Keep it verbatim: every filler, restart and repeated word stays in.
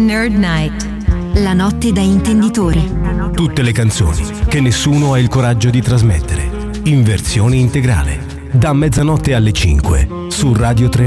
Nerd Night. La notte da intenditore. Tutte le canzoni che nessuno ha il coraggio di trasmettere. In versione integrale. Da mezzanotte alle cinque su Radio tre